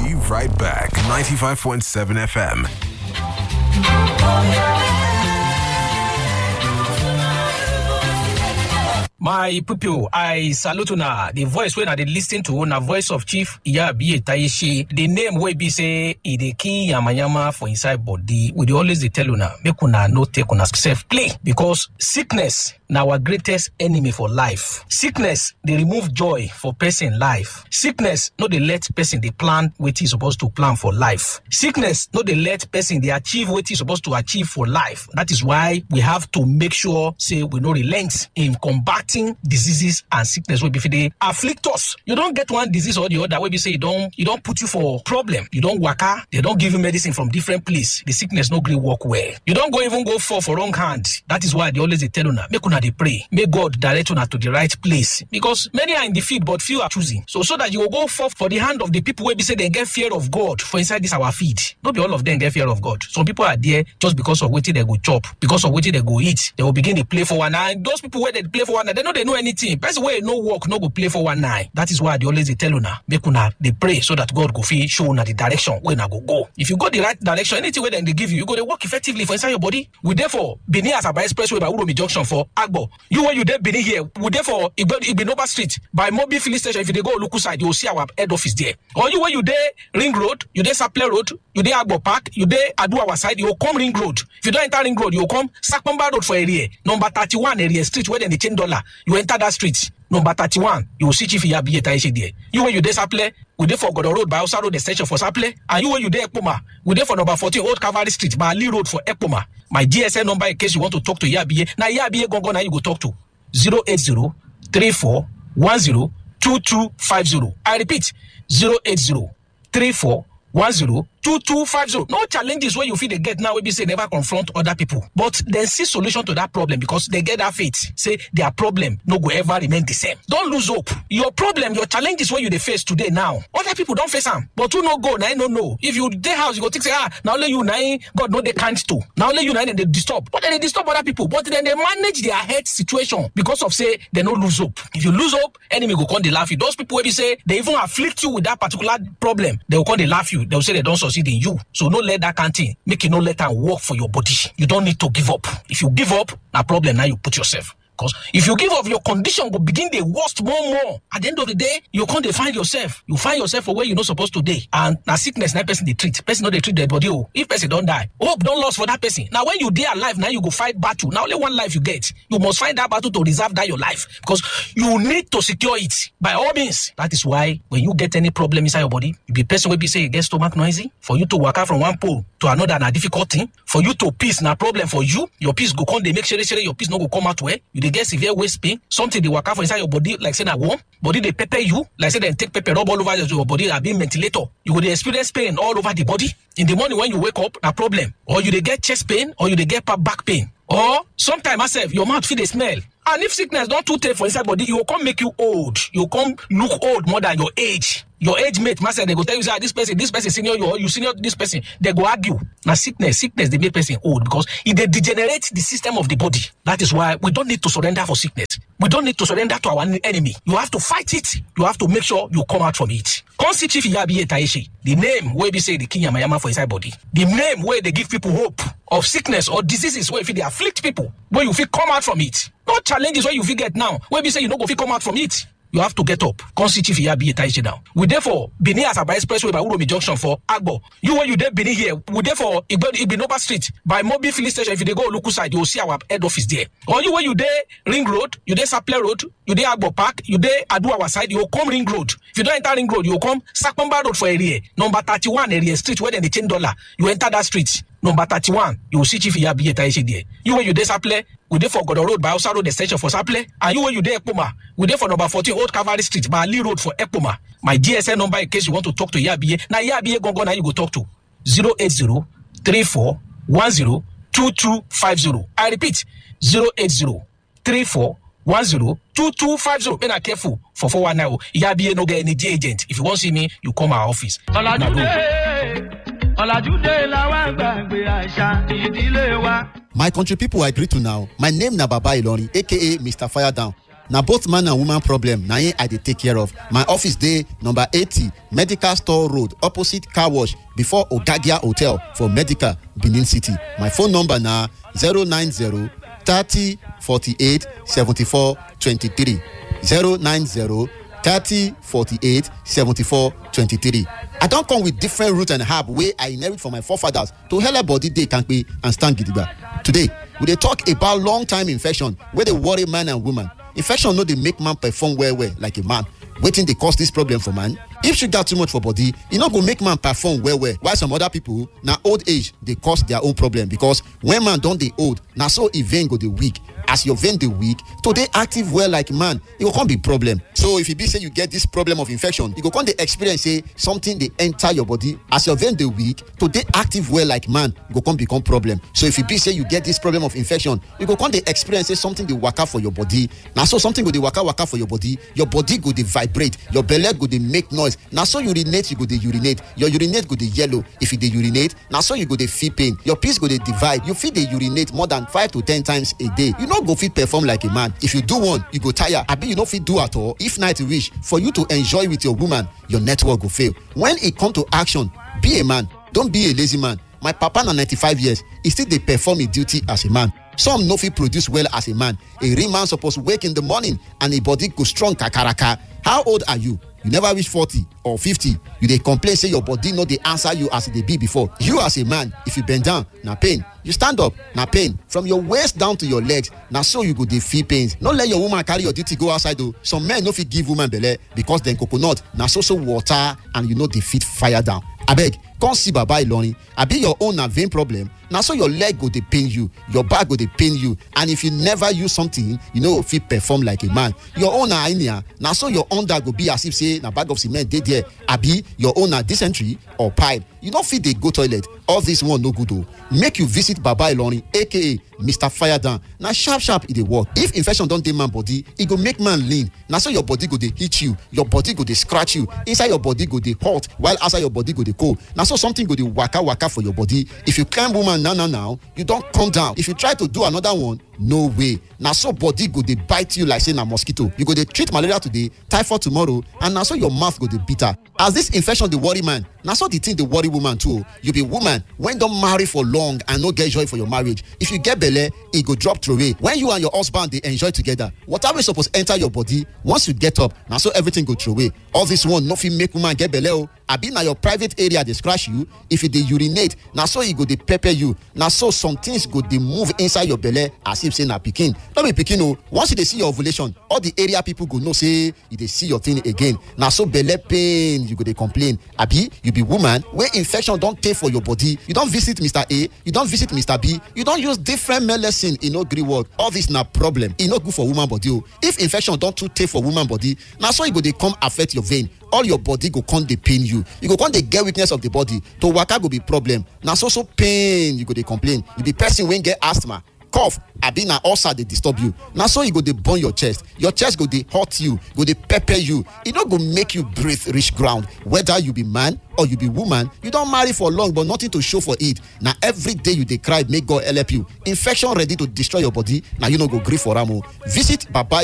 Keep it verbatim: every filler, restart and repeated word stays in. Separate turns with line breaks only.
be right back. ninety-five point seven F M.
My people, I salute una. The voice when I dey listen to na voice of Chief Iyabi Tayeshi. The name wey be say e dey kill yamayama for inside body. We dey always dey tell una make una no take una self play because sickness na our greatest enemy for life. Sickness dey remove joy for person life. Sickness no dey let person dey plan wetin e supposed to plan for life. Sickness no dey let person dey achieve wetin e supposed to achieve for life. That is why we have to make sure say we no relent in combating diseases and sickness wey be fit dey afflict us. You don't get one disease or the other wey be say you don't you don't put you for problem. You don't waka, they don't give you medicine from different place. The sickness no gree work well. You don't go even go for for wrong hand. That is why they always dey tell una make una dey pray. May God direct una to the right place because many are in the field but few are choosing. So so that you will go forth for the hand of the people wey be say they get fear of God for inside this our feed. Not be all of them get fear of God. Some people are there just because of wetin they go chop, because of wetin they go eat. They will begin to play for one eye. And those people where they play for one eye, they know they know anything. Person where no work, no go play for one eye. That is why they always they tell una make una they pray so that God go fit show una the direction where una go go. If you go the right direction, anything where they give you, you go to work effectively for inside your body. We therefore Benin Asaba Expressway by Uromi Junction for Agbo. You when you there Benin here, we therefore Igbinoba Street by Mobi Filling Station. If you dey go Oluku side, you will see our head office there. Or you when you there Ring Road, you there Saple Road, you there Agbo Park, you there Adu our side, you will come Ring Road. If you don't enter Ring Road, you will come Sakpamba Road for area number thirty-one area street where they change dollar. You enter that street. Number thirty-one, you will see Chief Iyabi Tayeshi there. You when you there Saple, we there for Godo Road by Osa Road extension for Saple, and you when you there Ekpoma, we there for number fourteen Old Cavalry Street by Ali Road for Ekpoma. My G S M number in case you want to talk to Iyabi. Now Iyabi Gongo now you go talk to zero eight zero three four one zero two two five zero. I repeat zero eight zero three four one zero two two five zero. No challenges where you feel they get now, we be say never confront other people. But then see solution to that problem because they get that faith. Say their problem no go ever remain the same. Don't lose hope. Your problem, your challenges where you they face today now. Other people don't face them. But who no go, now no no. If you dey house, you go think say, ah, now only you now God know they can't to. Now only you now they disturb. But then they disturb other people. But then they manage their health situation because of say they no lose hope. If you lose hope, enemy go come they laugh you. Those people where be say they even afflict you with that particular problem, they will come they laugh you. They will say they don't succeed in you. So no let that kind of thing make you no let that work for your body. You don't need to give up. If you give up, a problem now you put yourself. Because if you give up, your condition will begin the worst more and more. At the end of the day, you can't find yourself. You find yourself for where you're not supposed to be. And now sickness, now person they treat. Person not they treat their body. Oh, if person don't die, hope don't lost for that person. Now when you die alive, now you go fight battle. Now only one life you get. You must find that battle to reserve that your life. Because you need to secure it by all means. That is why when you get any problem inside your body, you be person will be say you get stomach noisy. For you to walk out from one pole to another, na difficult thing. For you to peace, na problem for you. Your peace go come, they make sure, sure your peace no go come out where you they get severe waist pain, something they work out for inside your body, like say na warm, body they pepper you, like say they take pepper rub all over your body, and being ventilator. You will experience pain all over the body. In the morning when you wake up, a problem. Or you they get chest pain, or you they get back pain. Or sometimes myself, your mouth feel the smell. And if sickness don't too take for inside body, it will come make you old. You will come look old more than your age. Your age mate, master, they go tell you, say, this person, this person senior you, you senior this person. They go argue. Now sickness, sickness, they make person old because it they degenerate the system of the body. That is why we don't need to surrender for sickness. We don't need to surrender to our enemy. You have to fight it. You have to make sure you come out from it. Come see Chief Iyabi Tayeshi. The name where we say the king yamayama for inside body. The name where they give people hope of sickness or diseases where if they afflict people, where you feel come out from it. No challenges where you feel get now, where we say you don't go feel come out from it. You have to get up. Come see Chief Iyabi Tayeshi now. We therefore Benin Asaba Expressway by Uromi Junction for Agbo. You when you there Benin here, we therefore Igbinoba Street by Mobi Filling Station. If you dey go Oluku side, you will see our head office there. Or you when you there Ring Road, you there Saple Road, you there Agbo Park, you there Adu our side, you will come Ring Road. If you don't enter Ring Road, you will come Sakpamba Road for area number thirty-one area street where they change dollar. You enter that street. Number thirty-one, you will see Chief Iyabi Tayeshi there. You when you there Saple, we there for Godo Road by Osa Road extension for Saple, and you when you there Ekpoma, we there for number fourteen Old Cavalry Street by Ali Road for Ekpoma. My G S M number in case you want to talk to Iyabi. Now Iyabi Gongo now you go talk to zero eight zero three four one zero two two five zero. I repeat zero eight zero three four one zero two two five zero. Be careful for four one nine. Iyabi no get any G agent. If you want to see me, you come our office.
My country people, I greet you now. My name na Baba Ilorin, aka Mister Fire Down. na both man and woman problem na im I dey take care of. My office dey number eighty Medical Store Road opposite car wash before Ogagia Hotel for Medical, Benin City. My phone number na zero nine zero thirty forty-eight seventy-four twenty-three zero nine zero thirty forty-eight seventy-four twenty-three. I don come with different root and herb wey I inherit from my forefathers to help body dey kampe and stand gidigba. Today, we dey talk about long time infection wey dey worry man and woman. Infection no dey make man perform well well like a man. Wetin dey cause this problem for man? If sugar too much for body, e no go make man perform well well. While some other people, na old age dey cause their own problem, because when man don dey old, na so e vein go dey weak. As your vein dey weak, to dey active well like man, e go come be problem. So if e be say you get this problem of infection, you go come dey experience say something dey enter your body. As your vein dey weak, to dey active well like man, e go come become problem. So if e be say you get this problem of infection, you go come dey experience say something dey waka for your body. Na so something go dey waka waka for your body, your body go dey vibrate, your belle go dey make noise. Na so urinate, you go dey urinate, your urinate go dey yellow. If you dey urinate, na so you go dey feel pain, your piss go dey divide. You fit dey urinate more than five to ten times a day. You no go fit perform like a man. If you do one, you go tire, abi you no fit do at all. If night reach for you to enjoy with your woman, your network go fail. When e come to action, be a man, don't be a lazy man. My papa na ninety-five years, e still dey perform his duty as a man. Some no fit produce well as a man. A real man suppose wake in the morning and a body go strong kakaraka. How old are you? You never reach forty or fifty. You dey complain say your body no dey answer you as e dey be before. You as a man, if you bend down, na pain. You stand up, na pain. From your waist down to your legs, na so you go dey feel pains. No let your woman carry your duty go outside o. Some men no fit give woman belle because dem coconut na so so water and you no dey fit fire down. Abeg, come see Baba Ilorin. Abi your own na vein problem, na so your leg go dey pain you, your back go dey pain you, and if you never use something, you no fit perform like a man. Your own na hernia, na so your under go be as if say na bag of cement dey there. Abi your own na dysentery or pipe, you no fit dey go toilet. All this one no good o. Make you visit Baba Ilorin, aka Mister Firedown. Na sharp sharp e dey work. If infection don dey man body, e go make man lean. Na so your body go dey hit you, your body go dey scratch you, inside your body go dey hot, while outside your body go dey cold. Na so something go dey waka waka for your body. If you climb woman now now now, you don come down. If you try to do another one, no way. Na so body go dey bite you like say na mosquito. You go dey treat malaria today, typhoid tomorrow, and na so your mouth go dey bitter. As this infection dey worry man, na so the thing dey worry woman too. You be woman when don marry for long and no get joy for your marriage. If you get belle, e go drop throway. When you and your husband dey enjoy together, water wey suppose enter your body, once you get up, na so everything go throway. All this one no fit make woman get belle o. Abi na your private area dey scratch you. If you dey urinate, na so e go dey pepper you. Na so some things go dey move inside your belle as if say na pikin. No be pikin o. Once you dey see your ovulation, all the area people go know say you dey see your thing again. Na so belle pain you go dey complain. Abi you be woman wey infection don tey for your body, you don visit Mister A, you don visit Mister B, you don use different medicine, e no gree work. All this na problem. E no good for woman body o. If infection don too tey for woman body, na so e go dey come affect your vein. All your body go come dey pain you. You go come dey get weakness of the body. To waka go be problem. Na so so pain you go dey complain. You be person wey get asthma, cough, abi na ulcer dey disturb you. Na so e go dey burn your chest. Your chest go dey hurt you, go dey pepper you. E no go make you breathe reach ground. Whether you be man or you be woman, you don marry for long but nothing to show for it. Na every day you dey cry make God help you. Infection ready to destroy your body, na you no go gree for am o. Visit Baba